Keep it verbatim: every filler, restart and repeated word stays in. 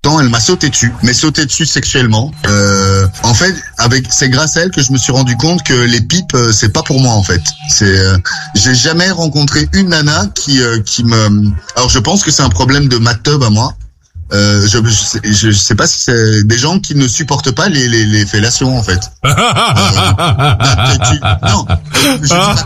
temps, elle m'a sauté dessus, mais sauté dessus sexuellement. Euh, en fait, avec c'est grâce à elle que je me suis rendu compte que les pipes, euh, c'est pas pour moi en fait. C'est, euh, j'ai jamais rencontré une nana qui euh, qui me. Alors je pense que c'est un problème de mattub à moi. Euh, je, je, sais, je sais pas si c'est des gens qui ne supportent pas les les, les fellations en fait. Euh, tu, non, je dis pas